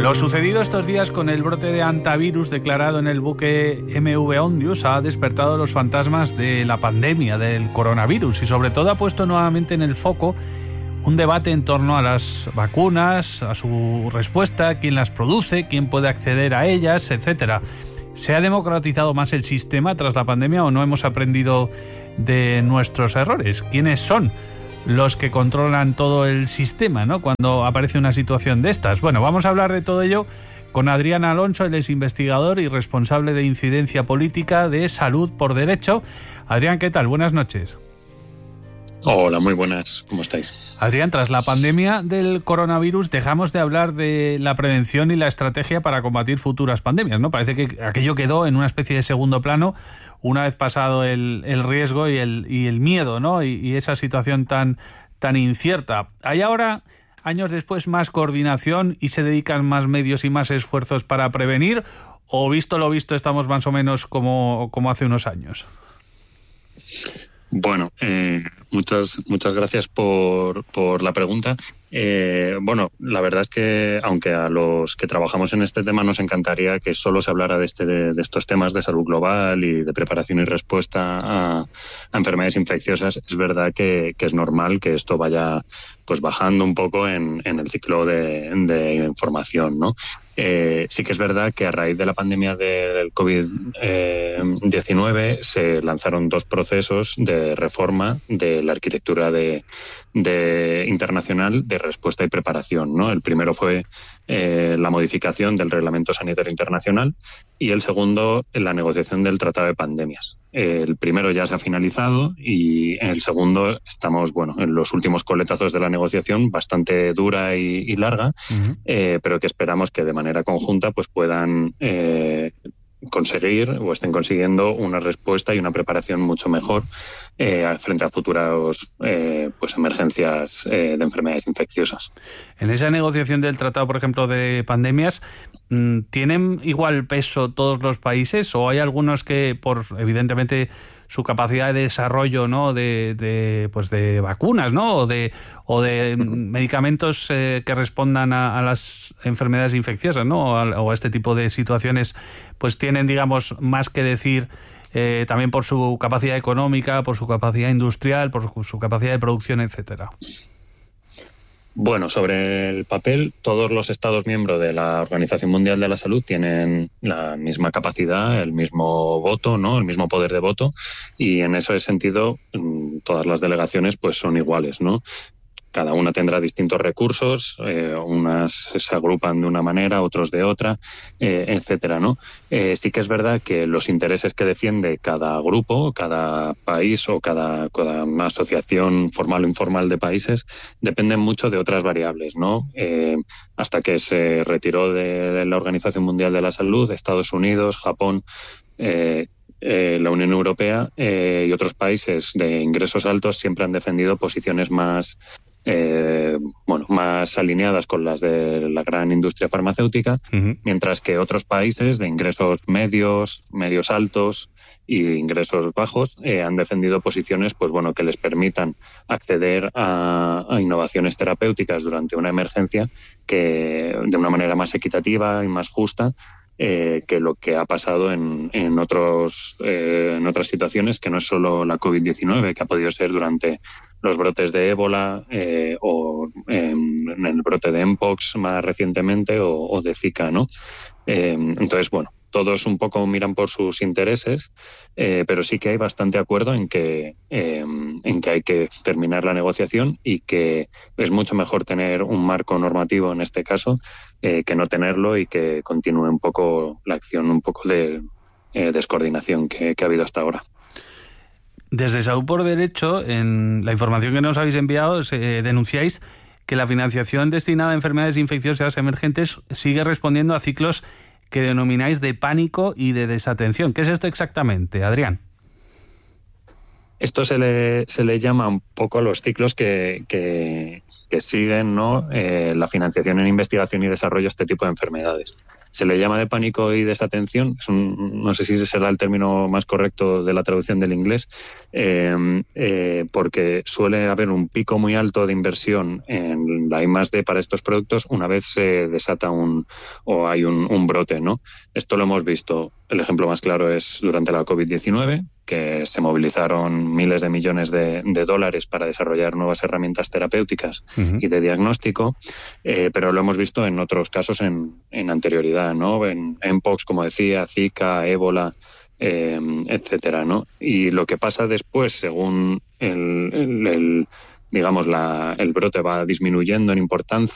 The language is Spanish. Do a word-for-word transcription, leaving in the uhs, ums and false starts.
Lo sucedido estos días con el brote de hantavirus declarado en el buque M V Ondius ha despertado los fantasmas de la pandemia del coronavirus y sobre todo ha puesto nuevamente en el foco un debate en torno a las vacunas, a su respuesta, quién las produce, quién puede acceder a ellas, etcétera. ¿Se ha democratizado más el sistema tras la pandemia o no hemos aprendido de nuestros errores? ¿Quiénes son los que controlan todo el sistema, ¿no?, cuando aparece una situación de estas? Bueno, vamos a hablar de todo ello con Adrián Alonso. Él es investigador y responsable de incidencia política de Salud por Derecho. Adrián, ¿qué tal? Buenas noches. Hola, muy buenas. ¿Cómo estáis? Adrián, tras la pandemia del coronavirus dejamos de hablar de la prevención y la estrategia para combatir futuras pandemias, ¿no? Parece que aquello quedó en una especie de segundo plano una vez pasado el, el riesgo y el, y el miedo, ¿no? Y, y esa situación tan, tan incierta. ¿Hay ahora, años después, más coordinación y se dedican más medios y más esfuerzos para prevenir? ¿O visto lo visto estamos más o menos como, como hace unos años? Bueno, eh, muchas muchas gracias por, por la pregunta. Eh, bueno, la verdad es que aunque a los que trabajamos en este tema nos encantaría que solo se hablara de, este, de, de estos temas de salud global y de preparación y respuesta a, a enfermedades infecciosas, es verdad que, que es normal que esto vaya pues bajando un poco en, en el ciclo de, de información, ¿no? Eh, sí que es verdad que a raíz de la pandemia del COVID diecinueve eh, se lanzaron dos procesos de reforma de la arquitectura de, de internacional de respuesta y preparación, ¿no? El primero fue eh, la modificación del Reglamento Sanitario Internacional y el segundo la negociación del Tratado de Pandemias. El primero ya se ha finalizado y en el segundo estamos, bueno, en los últimos coletazos de la negociación, bastante dura y, y larga, uh-huh. eh, pero que esperamos que de manera conjunta pues puedan eh, conseguir o estén consiguiendo una respuesta y una preparación mucho mejor eh, frente a futuras eh, pues emergencias eh, de enfermedades infecciosas. En esa negociación del tratado, por ejemplo, de pandemias, ¿tienen igual peso todos los países o hay algunos que, por evidentemente su capacidad de desarrollo, ¿no?, de, de pues de vacunas, ¿no?, o de o de medicamentos eh, que respondan a, a las enfermedades infecciosas, ¿no?, o a, o a este tipo de situaciones, pues tienen, digamos, más que decir eh, también por su capacidad económica, por su capacidad industrial, por su capacidad de producción, etcétera? Bueno, sobre el papel, todos los Estados miembros de la Organización Mundial de la Salud tienen la misma capacidad, el mismo voto, ¿no?, el mismo poder de voto, y en ese sentido todas las delegaciones pues son iguales, ¿no? Cada una tendrá distintos recursos, eh, unas se agrupan de una manera, otros de otra, eh, etcétera, ¿no? Eh, sí que es verdad que los intereses que defiende cada grupo, cada país o cada, cada asociación formal o informal de países dependen mucho de otras variables, ¿no? Eh, hasta que se retiró de la Organización Mundial de la Salud, Estados Unidos, Japón, eh, Eh, la Unión Europea eh, y otros países de ingresos altos siempre han defendido posiciones más eh, bueno, más alineadas con las de la gran industria farmacéutica, uh-huh. mientras que otros países de ingresos medios, medios altos y ingresos bajos eh, han defendido posiciones pues bueno que les permitan acceder a, a innovaciones terapéuticas durante una emergencia que de una manera más equitativa y más justa Eh, que lo que ha pasado en, en, otros, eh, en otras situaciones, que no es solo la COVID diecinueve, que ha podido ser durante los brotes de ébola eh, o eh, en el brote de Mpox más recientemente o, o de Zika, ¿no? Eh, entonces, bueno, todos un poco miran por sus intereses, eh, pero sí que hay bastante acuerdo en que, eh, en que hay que terminar la negociación y que es mucho mejor tener un marco normativo en este caso eh, que no tenerlo y que continúe un poco la acción, un poco de eh, descoordinación que, que ha habido hasta ahora. Desde Salud por Derecho, en la información que nos habéis enviado, eh, denunciáis que la financiación destinada a enfermedades infecciosas emergentes sigue respondiendo a ciclos que denomináis de pánico y de desatención. ¿Qué es esto exactamente, Adrián? Esto se le, se le llama un poco a los ciclos que, que, que siguen, ¿no?, eh, la financiación en investigación y desarrollo de este tipo de enfermedades. Se le llama de pánico y desatención, es un, no sé si ese será el término más correcto de la traducción del inglés, eh, eh, porque suele haber un pico muy alto de inversión en la I más D para estos productos una vez se desata un o hay un, un brote, ¿no? Esto lo hemos visto, el ejemplo más claro es durante la covid diecinueve, que se movilizaron miles de millones de, de dólares para desarrollar nuevas herramientas terapéuticas uh-huh. y de diagnóstico, eh, pero lo hemos visto en otros casos en, en anterioridad, ¿no? En Mpox, como decía, Zika, ébola, eh, etcétera, ¿no? Y lo que pasa después, según el, el, el digamos, la, el brote va disminuyendo en importancia